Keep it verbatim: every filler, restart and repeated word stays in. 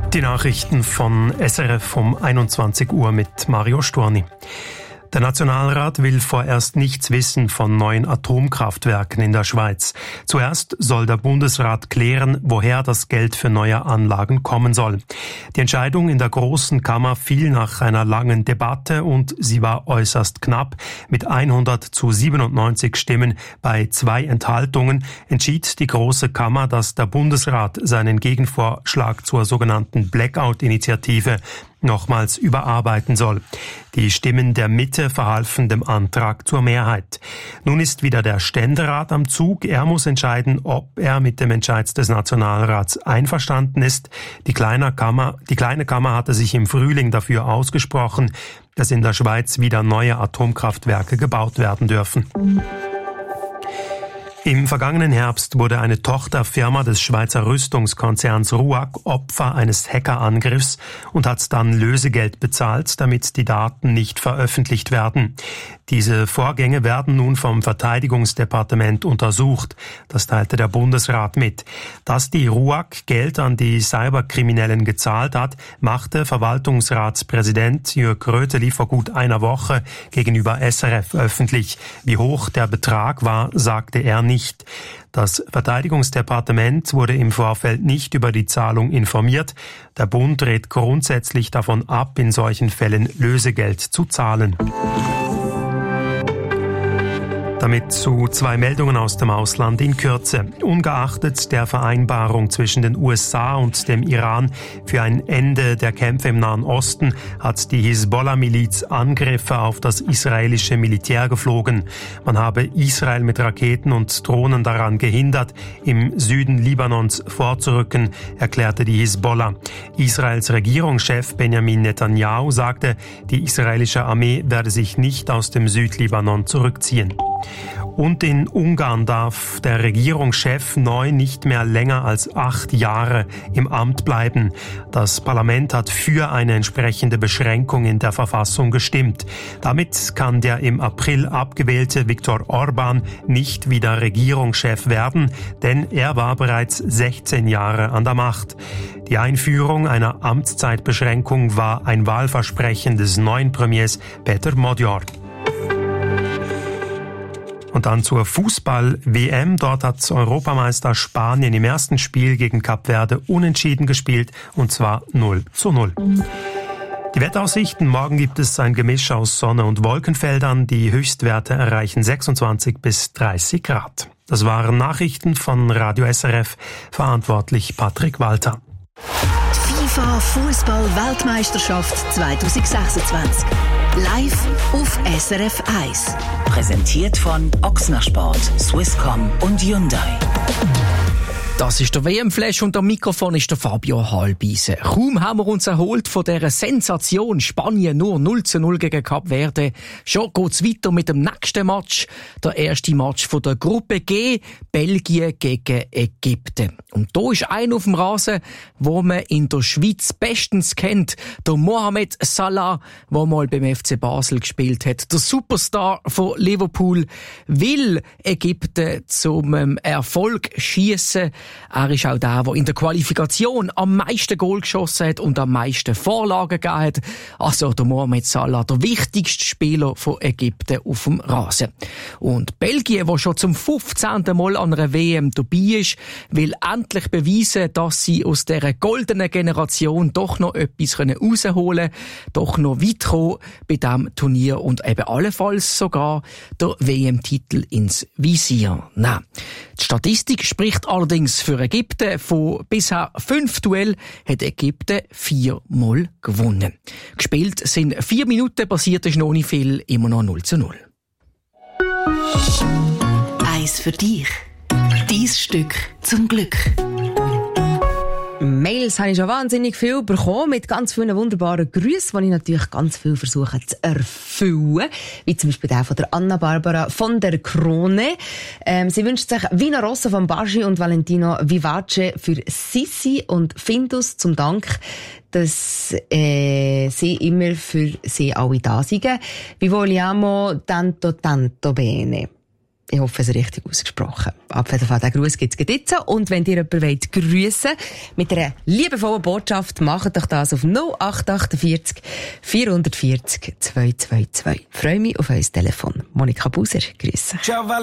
Die Nachrichten von S R F um einundzwanzig Uhr mit Mario Storni. Der Nationalrat will vorerst nichts wissen von neuen Atomkraftwerken in der Schweiz. Zuerst soll der Bundesrat klären, woher das Geld für neue Anlagen kommen soll. Die Entscheidung in der Großen Kammer fiel nach einer langen Debatte und sie war äußerst knapp. Mit hundert zu siebenundneunzig Stimmen bei zwei Enthaltungen entschied die Große Kammer, dass der Bundesrat seinen Gegenvorschlag zur sogenannten Blackout-Initiative nochmals überarbeiten soll. Die Stimmen der Mitte verhalfen dem Antrag zur Mehrheit. Nun ist wieder der Ständerat am Zug. Er muss entscheiden, ob er mit dem Entscheid des Nationalrats einverstanden ist. Die kleine Kammer, die kleine Kammer hatte sich im Frühling dafür ausgesprochen, dass in der Schweiz wieder neue Atomkraftwerke gebaut werden dürfen. Im vergangenen Herbst wurde eine Tochterfirma des Schweizer Rüstungskonzerns RUAG Opfer eines Hackerangriffs und hat dann Lösegeld bezahlt, damit die Daten nicht veröffentlicht werden. Diese Vorgänge werden nun vom Verteidigungsdepartement untersucht. Das teilte der Bundesrat mit. Dass die RUAG Geld an die Cyberkriminellen gezahlt hat, machte Verwaltungsratspräsident Jörg Röteli vor gut einer Woche gegenüber S R F öffentlich. Wie hoch der Betrag war, sagte er nicht. Das Verteidigungsdepartement wurde im Vorfeld nicht über die Zahlung informiert. Der Bund rät grundsätzlich davon ab, in solchen Fällen Lösegeld zu zahlen. Damit zu zwei Meldungen aus dem Ausland in Kürze. Ungeachtet der Vereinbarung zwischen den U S A und dem Iran für ein Ende der Kämpfe im Nahen Osten hat die Hisbollah-Miliz Angriffe auf das israelische Militär geflogen. Man habe Israel mit Raketen und Drohnen daran gehindert, im Süden Libanons vorzurücken, erklärte die Hisbollah. Israels Regierungschef Benjamin Netanyahu sagte, die israelische Armee werde sich nicht aus dem Südlibanon zurückziehen. Und in Ungarn darf der Regierungschef neu nicht mehr länger als acht Jahre im Amt bleiben. Das Parlament hat für eine entsprechende Beschränkung in der Verfassung gestimmt. Damit kann der im April abgewählte Viktor Orbán nicht wieder Regierungschef werden, denn er war bereits sechzehn Jahre an der Macht. Die Einführung einer Amtszeitbeschränkung war ein Wahlversprechen des neuen Premiers Peter Modjor. Und dann zur Fußball-W M. Dort hat Europameister Spanien im ersten Spiel gegen Kap Verde unentschieden gespielt, und zwar null zu null. Die Wetteraussichten: Morgen gibt es ein Gemisch aus Sonne und Wolkenfeldern. Die Höchstwerte erreichen sechsundzwanzig bis dreißig Grad. Das waren Nachrichten von Radio S R F, verantwortlich Patrick Walter. FIFA Fußball-Weltmeisterschaft zwanzig sechsundzwanzig. Live auf S R F eins. Präsentiert von Ochsner Sport, Swisscom und Hyundai. Das ist der W M-Flash und am Mikrofon ist der Fabio Halbise. Kaum haben wir uns erholt von dieser Sensation Spanien nur null zu null gegen Kap Verde. Schon geht's weiter mit dem nächsten Match. Der erste Match von der Gruppe G, Belgien gegen Ägypten. Und da ist einer auf dem Rasen, wo man in der Schweiz bestens kennt. Der Mohamed Salah, der mal beim F C Basel gespielt hat. Der Superstar von Liverpool will Ägypten zum Erfolg schiessen. Er ist auch der, der in der Qualifikation am meisten Goal geschossen hat und am meisten Vorlagen gegeben hat. Also der Mohamed Salah, der wichtigste Spieler von Ägypten auf dem Rasen. Und Belgien, der schon zum fünfzehnten Mal an einer W M dabei ist, will endlich beweisen, dass sie aus dieser goldenen Generation doch noch etwas rausholen können, doch noch weit kommen bei diesem Turnier und eben allenfalls sogar der W M-Titel ins Visier nehmen. Die Statistik spricht allerdings für Ägypten. Von bisher fünf Duellen hat Ägypten viermal gewonnen. Gespielt sind vier Minuten, passiert ist noch nicht viel, immer noch null zu null. Eins für dich. Dein Stück zum Glück. Mails habe ich schon wahnsinnig viel bekommen, mit ganz vielen wunderbaren Grüßen, die ich natürlich ganz viel versuche zu erfüllen. Wie zum Beispiel der von der Anna-Barbara von der Krone. Ähm, sie wünscht sich Vino Rosso von Baggi und Valentino Vivace für Sissi und Findus zum Dank, dass äh, sie immer für sie alle da sind. Vi vogliamo tanto tanto bene. Ich hoffe, es ist richtig ausgesprochen. Auf jeden Fall, den Gruß gibt es jetzt. Und wenn ihr jemanden wollt grüssen mit einer liebevollen Botschaft, macht doch das auf null acht acht vier vier vier zwei zwei zwei. Ich freue mich auf euer Telefon. Monika Buser, grüße.